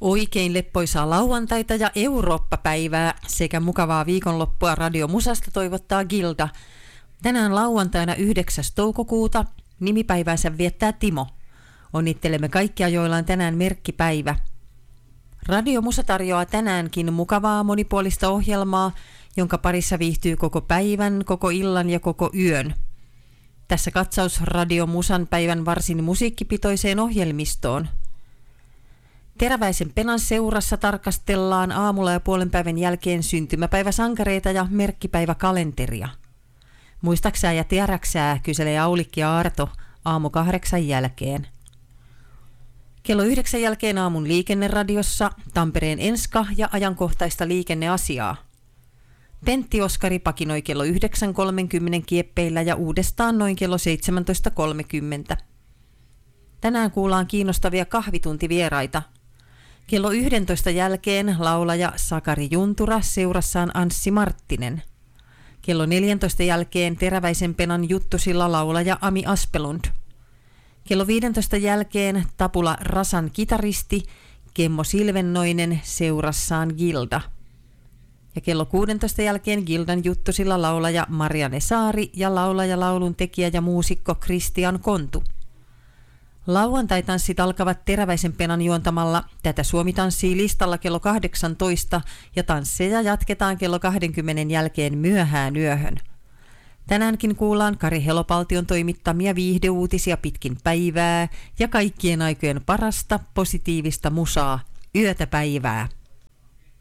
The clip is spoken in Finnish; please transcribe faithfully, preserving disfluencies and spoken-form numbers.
Oikein leppoisaa lauantaita ja Eurooppa-päivää sekä mukavaa viikonloppua Radio Musasta toivottaa Gilda. Tänään lauantaina yhdeksäs toukokuuta nimipäiväänsä viettää Timo. Onnittelemme kaikkia, joilla on tänään merkkipäivä. Radio Musa tarjoaa tänäänkin mukavaa monipuolista ohjelmaa, jonka parissa viihtyy koko päivän, koko illan ja koko yön. Tässä katsaus Radio Musan päivän varsin musiikkipitoiseen ohjelmistoon. Teräväisen Penan seurassa tarkastellaan aamulla ja puolen päivän jälkeen syntymäpäiväsankareita ja merkkipäiväkalenteria. Muistaksää ja tiedäksää, kyselee Aulikki ja Arto aamu kahdeksan jälkeen. Kello yhdeksän jälkeen aamun liikenneradiossa Tampereen Enska ja ajankohtaista liikenneasiaa. Pentti Oskari pakinoi kello yhdeksän kolmekymmentä kieppeillä ja uudestaan noin kello seitsemäntoista kolmekymmentä. Tänään kuullaan kiinnostavia kahvituntivieraita. Kello yhdentoista jälkeen laulaja Sakari Juntura seurassaan Anssi Marttinen. Kello neljäntoista jälkeen Teräväisen Penan juttusilla laulaja Ami Aspelund. Kello viidentoista jälkeen Tapula Rasan kitaristi Kimmo Silvennoinen seurassaan Gilda. Ja kello kuudentoista jälkeen Gildan juttusilla laulaja Marianne Saari ja laulaja laulun tekijä ja muusikko Kristian Kontu. Lauantai-tanssit alkavat Teräväisen Penan juontamalla. Tätä Suomi tanssii listalla kello kahdeksantoista ja tansseja jatketaan kello kaksikymmentä jälkeen myöhään yöhön. Tänäänkin kuullaan Kari Helopaltion toimittamia viihdeuutisia pitkin päivää ja kaikkien aikojen parasta positiivista musaa yötä päivää.